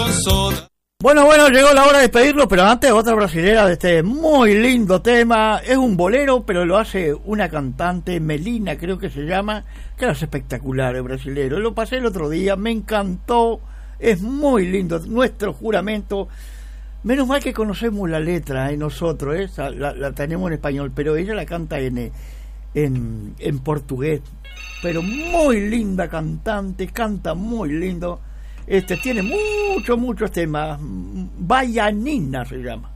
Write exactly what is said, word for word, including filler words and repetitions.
con soda. Bueno, bueno, llegó la hora de despedirlo, pero antes otra brasilera de este muy lindo tema. Es un bolero, pero lo hace una cantante, Melina creo que se llama, que es espectacular el brasilero. Lo pasé el otro día, me encantó, es muy lindo. Nuestro juramento, menos mal que conocemos la letra, ¿eh? Nosotros, ¿eh? la, la tenemos en español, pero ella la canta en, en, en portugués. Pero muy linda cantante, canta muy lindo. Este tiene muchos, muchos temas. Baianina se llama.